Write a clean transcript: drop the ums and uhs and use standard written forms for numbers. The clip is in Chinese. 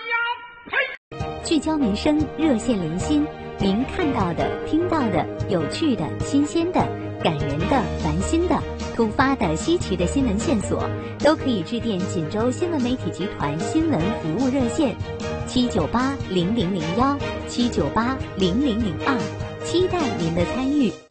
聚焦民生，热线连心，您看到的、听到的、有趣的、新鲜的、感人的、烦心的、突发的、稀奇的新闻线索，都可以致电锦州新闻媒体集团新闻服务热线7980001、7980002，期待您的参与。